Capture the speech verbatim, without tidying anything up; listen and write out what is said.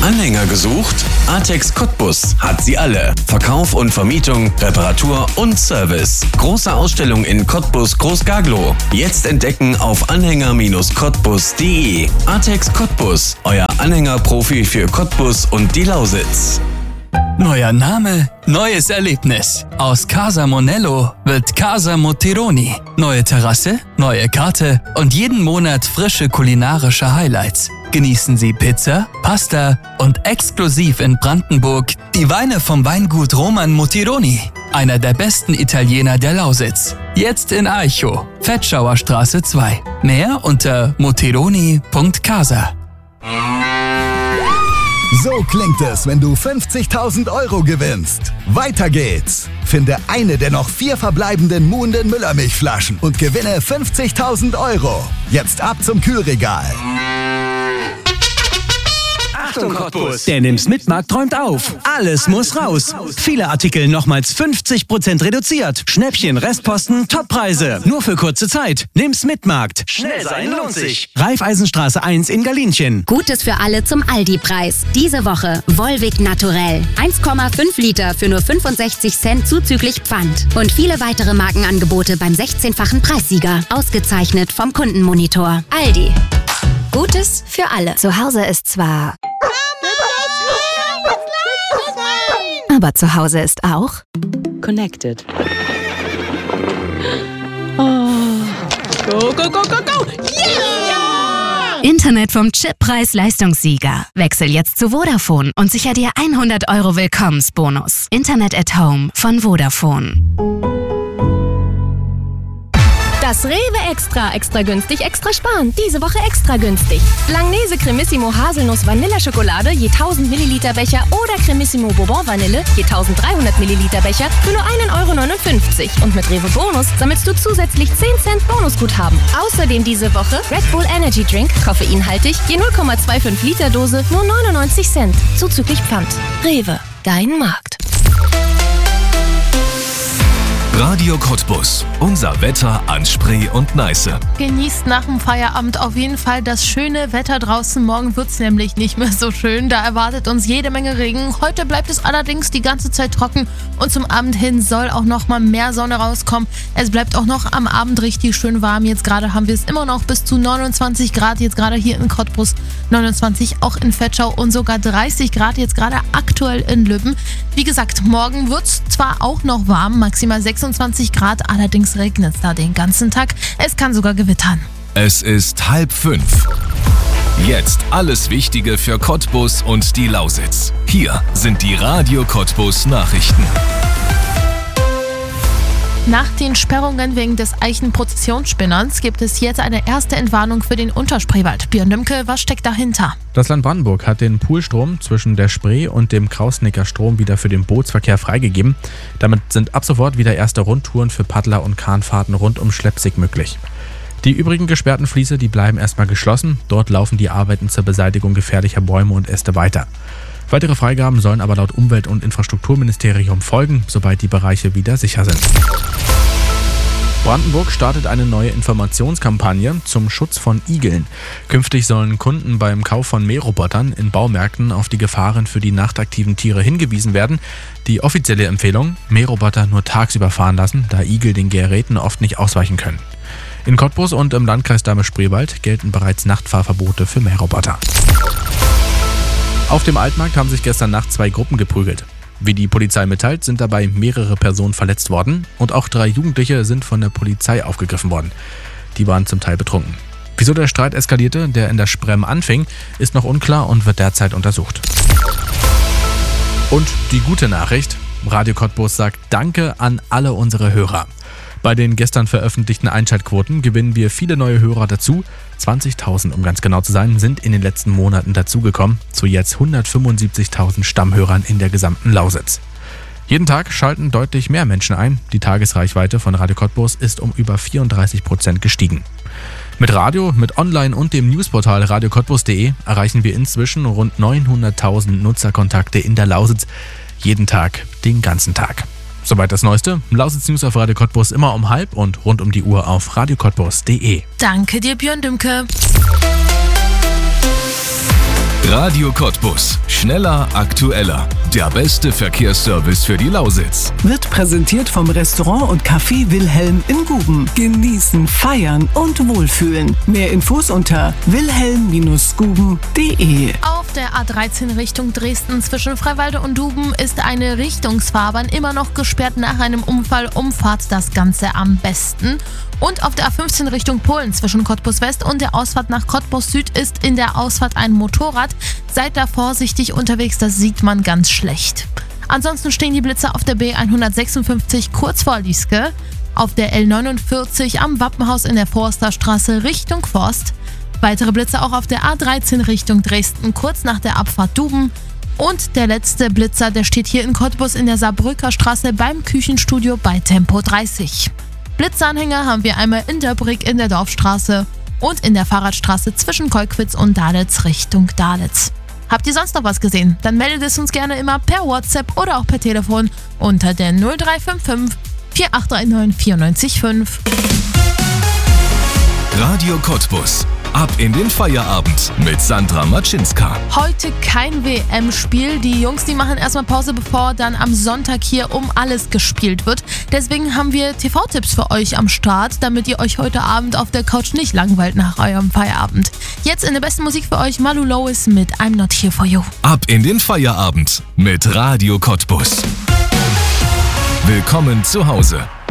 Anhänger gesucht? Artex Cottbus hat sie alle. Verkauf und Vermietung, Reparatur und Service. Große Ausstellung in Cottbus Groß-Gaglow. Jetzt entdecken auf anhänger Bindestrich cottbus punkt de. Artex Cottbus, euer Anhängerprofi für Cottbus und die Lausitz. Neuer Name, neues Erlebnis. Aus Casa Monello wird Casa Motironi. Neue Terrasse, neue Karte und jeden Monat frische kulinarische Highlights. Genießen Sie Pizza, Pasta und exklusiv in Brandenburg die Weine vom Weingut Roman Motironi. Einer der besten Italiener der Lausitz. Jetzt in Aichow, Vetschauer Straße zwei. Mehr unter motironi punkt casa. So klingt es, wenn du fünfzigtausend Euro gewinnst. Weiter geht's. Finde eine der noch vier verbleibenden Muhnden Müllermilchflaschen und gewinne fünfzigtausend Euro. Jetzt ab zum Kühlregal. Achtung Cottbus! Der Nimm's Mitmarkt träumt auf. Alles muss raus. Viele Artikel nochmals fünfzig Prozent reduziert. Schnäppchen, Restposten, Toppreise. Nur für kurze Zeit. Nimm's Mitmarkt. Schnell sein lohnt sich. Raiffeisenstraße eins in Galinchen. Gutes für alle zum Aldi-Preis. Diese Woche Volvic Naturell. eins Komma fünf Liter für nur fünfundsechzig Cent zuzüglich Pfand. Und viele weitere Markenangebote beim sechzehnfachen Preissieger. Ausgezeichnet vom Kundenmonitor. Aldi. Gutes für alle. Zu Hause ist zwar... Aber zu Hause ist auch Connected. Oh. Go, go, go, go, go! Yeah! Internet vom Chippreis-Leistungssieger. Wechsel jetzt zu Vodafone und sicher dir hundert Euro Willkommensbonus. Internet at Home von Vodafone. Das Rewe Extra. Extra günstig, extra sparen. Diese Woche extra günstig. Langnese Cremissimo Haselnuss Vanilleschokolade je tausend Milliliter Becher oder Cremissimo Bourbon Vanille je tausenddreihundert Milliliter Becher für nur ein Euro neunundfünfzig. Und mit Rewe Bonus sammelst du zusätzlich zehn Cent Bonusguthaben. Außerdem diese Woche Red Bull Energy Drink, koffeinhaltig, je null Komma fünfundzwanzig Liter Dose, nur neunundneunzig Cent. Zuzüglich Pfand. Rewe, dein Markt. Radio Cottbus. Unser Wetter an Spree und Neiße. Genießt nach dem Feierabend auf jeden Fall das schöne Wetter draußen. Morgen wird es nämlich nicht mehr so schön. Da erwartet uns jede Menge Regen. Heute bleibt es allerdings die ganze Zeit trocken. Und zum Abend hin soll auch noch mal mehr Sonne rauskommen. Es bleibt auch noch am Abend richtig schön warm. Jetzt gerade haben wir es immer noch bis zu neunundzwanzig Grad. Jetzt gerade hier in Cottbus. neunundzwanzig auch in Vetschau und sogar dreißig Grad jetzt gerade aktuell in Lübben. Wie gesagt, morgen wird es zwar auch noch warm, maximal sechsundzwanzig Grad, allerdings regnet es da den ganzen Tag. Es kann sogar gewittern. Es ist halb fünf. Jetzt alles Wichtige für Cottbus und die Lausitz. Hier sind die Radio Cottbus Nachrichten. Nach den Sperrungen wegen des Eichenprozessionsspinners gibt es jetzt eine erste Entwarnung für den Unterspreewald. Björn Dümke, was steckt dahinter? Das Land Brandenburg hat den Poolstrom zwischen der Spree und dem Krausnicker Strom wieder für den Bootsverkehr freigegeben. Damit sind ab sofort wieder erste Rundtouren für Paddler und Kahnfahrten rund um Schleppsig möglich. Die übrigen gesperrten Fließe, die bleiben erstmal geschlossen. Dort laufen die Arbeiten zur Beseitigung gefährlicher Bäume und Äste weiter. Weitere Freigaben sollen aber laut Umwelt- und Infrastrukturministerium folgen, sobald die Bereiche wieder sicher sind. Brandenburg startet eine neue Informationskampagne zum Schutz von Igeln. Künftig sollen Kunden beim Kauf von Mährobotern in Baumärkten auf die Gefahren für die nachtaktiven Tiere hingewiesen werden. Die offizielle Empfehlung: Mähroboter nur tagsüber fahren lassen, da Igel den Geräten oft nicht ausweichen können. In Cottbus und im Landkreis Dahme-Spreewald gelten bereits Nachtfahrverbote für Mähroboter. Auf dem Altmarkt haben sich gestern Nacht zwei Gruppen geprügelt. Wie die Polizei mitteilt, sind dabei mehrere Personen verletzt worden und auch drei Jugendliche sind von der Polizei aufgegriffen worden. Die waren zum Teil betrunken. Wieso der Streit eskalierte, der in der Sprem anfing, ist noch unklar und wird derzeit untersucht. Und die gute Nachricht: Radio Cottbus sagt Danke an alle unsere Hörer. Bei den gestern veröffentlichten Einschaltquoten gewinnen wir viele neue Hörer dazu. zwanzigtausend, um ganz genau zu sein, sind in den letzten Monaten dazugekommen, zu jetzt hundertfünfundsiebzigtausend Stammhörern in der gesamten Lausitz. Jeden Tag schalten deutlich mehr Menschen ein. Die Tagesreichweite von Radio Cottbus ist um über vierunddreißig Prozent gestiegen. Mit Radio, mit Online und dem Newsportal radio cottbus punkt de erreichen wir inzwischen rund neunhunderttausend Nutzerkontakte in der Lausitz. Jeden Tag, den ganzen Tag. Soweit das Neueste. Lausitz News auf Radio Cottbus immer um halb und rund um die Uhr auf radio cottbus punkt de. Danke dir, Björn Dümke. Radio Cottbus. Schneller, aktueller. Der beste Verkehrsservice für die Lausitz. Wird präsentiert vom Restaurant und Café Wilhelm in Guben. Genießen, feiern und wohlfühlen. Mehr Infos unter wilhelm Bindestrich guben punkt de. Auf der A dreizehn Richtung Dresden zwischen Freiwalde und Duben ist eine Richtungsfahrbahn immer noch gesperrt nach einem Unfall. Umfahrt das Ganze am besten. Und auf der A fünfzehn Richtung Polen zwischen Cottbus West und der Ausfahrt nach Cottbus Süd ist in der Ausfahrt ein Motorrad. Seid da vorsichtig unterwegs, das sieht man ganz schlecht. Ansonsten stehen die Blitzer auf der B hundertsechsundfünfzig kurz vor Lieske, auf der L neunundvierzig am Wappenhaus in der Forsterstraße Richtung Forst. Weitere Blitzer auch auf der A dreizehn Richtung Dresden kurz nach der Abfahrt Duben. Und der letzte Blitzer, der steht hier in Cottbus in der Saarbrücker Straße beim Küchenstudio bei Tempo dreißig. Blitzanhänger haben wir einmal in der Brick in der Dorfstraße und in der Fahrradstraße zwischen Kolkwitz und Dahlitz Richtung Dahlitz. Habt ihr sonst noch was gesehen? Dann meldet es uns gerne immer per WhatsApp oder auch per Telefon unter der null drei fünf fünf vier acht drei neun vier neun fünf. Radio Cottbus. Ab in den Feierabend mit Sandra Matschinska. Heute kein W M-Spiel. Die Jungs, die machen erstmal Pause, bevor dann am Sonntag hier um alles gespielt wird. Deswegen haben wir T V-Tipps für euch am Start, damit ihr euch heute Abend auf der Couch nicht langweilt nach eurem Feierabend. Jetzt in der besten Musik für euch Malu Lois mit I'm Not Here For You. Ab in den Feierabend mit Radio Cottbus. Willkommen zu Hause.